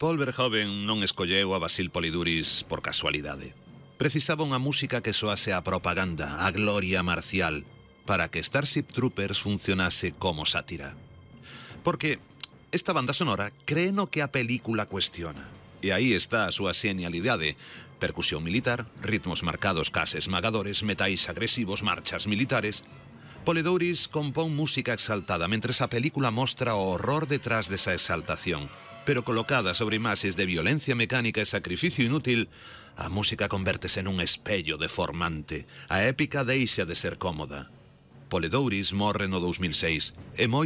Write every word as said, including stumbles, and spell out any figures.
Paul Verhoeven non escolleu a Basil Poliduris por casualidade. Precisaba unha música que soase a propaganda, a gloria marcial, para que Starship Troopers funcionase como sátira. Porque esta banda sonora cree no que a película cuestiona. E aí está a súa xenialidade. Percusión militar, ritmos marcados case esmagadores, metais agresivos, marchas militares. Poledouris compón música exaltada, mentres a película mostra o horror detrás desa exaltación. Pero colocada sobre imaxes de violencia mecánica e sacrificio inútil, a música convértese nun espello deformante. A épica deixa de ser cómoda. Poledouris morre no dous mil seis e moi